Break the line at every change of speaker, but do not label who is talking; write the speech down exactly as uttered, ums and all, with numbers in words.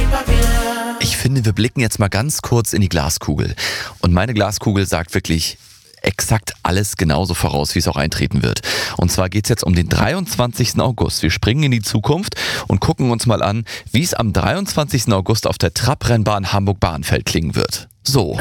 Ich finde, wir blicken jetzt mal ganz kurz in die Glaskugel. Und meine Glaskugel sagt wirklich exakt alles genauso voraus, wie es auch eintreten wird. Und zwar geht es jetzt um den dreiundzwanzigsten August. Wir springen in die Zukunft und gucken uns mal an, wie es am dreiundzwanzigsten August auf der Trabrennbahn Hamburg-Bahrenfeld klingen wird. So.